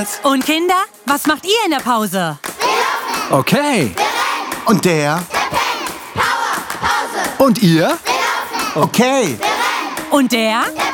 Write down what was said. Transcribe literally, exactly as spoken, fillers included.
was? Und Kinder, was macht ihr in der Pause? Okay. Und der? Und ihr? Okay. Und der?